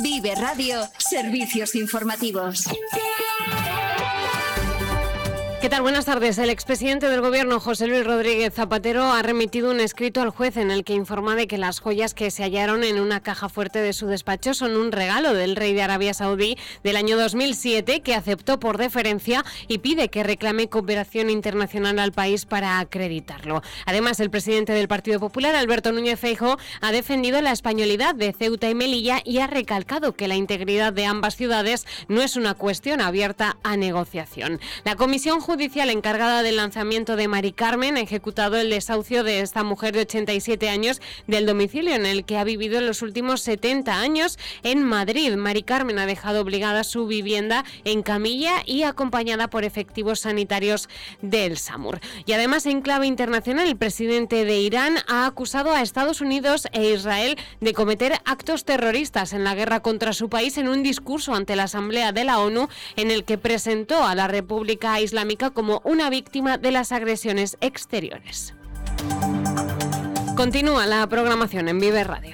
Vive Radio, servicios informativos. ¿Qué tal? Buenas tardes. El expresidente del Gobierno, José Luis Rodríguez Zapatero, ha remitido un escrito al juez en el que informa de que las joyas que se hallaron en una caja fuerte de su despacho son un regalo del rey de Arabia Saudí del año 2007, que aceptó por deferencia y pide que reclame cooperación internacional al país para acreditarlo. Además, el presidente del Partido Popular, Alberto Núñez Feijóo, ha defendido la españolidad de Ceuta y Melilla y ha recalcado que la integridad de ambas ciudades no es una cuestión abierta a negociación. La Comisión Judicial encargada del lanzamiento de Mari Carmen ha ejecutado el desahucio de esta mujer de 87 años del domicilio en el que ha vivido en los últimos 70 años en Madrid. Mari Carmen ha dejado obligada su vivienda en camilla y acompañada por efectivos sanitarios del SAMUR. Y además, en clave internacional, el presidente de Irán ha acusado a Estados Unidos e Israel de cometer actos terroristas en la guerra contra su país en un discurso ante la Asamblea de la ONU en el que presentó a la República Islámica como una víctima de las agresiones exteriores. Continúa la programación en Vive Radio.